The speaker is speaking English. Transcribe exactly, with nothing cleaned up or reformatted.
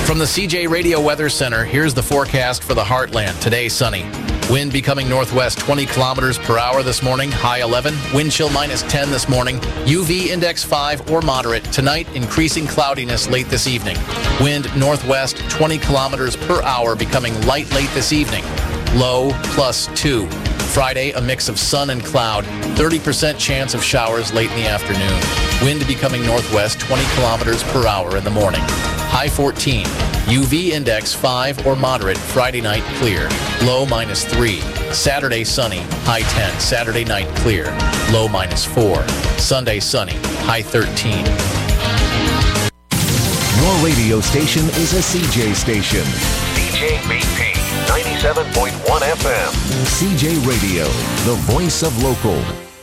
From the C J Radio Weather Center, here's the forecast for the Heartland. Today, sunny. Wind becoming northwest twenty kilometers per hour this morning, high eleven. Wind chill minus ten this morning. U V index five or moderate. Tonight, increasing cloudiness late this evening. Wind northwest twenty kilometers per hour, becoming light late this evening. Low plus two. Friday, a mix of sun and cloud. thirty percent chance of showers late in the afternoon. Wind becoming northwest twenty kilometers per hour in the morning. High fourteen. U V index five or moderate. Friday night clear. Low minus three. Saturday sunny. High ten. Saturday night clear. Low minus four. Sunday sunny. High thirteen. Your radio station is a C J station. C J B P ninety-seven point one F M. C J Radio, the voice of local.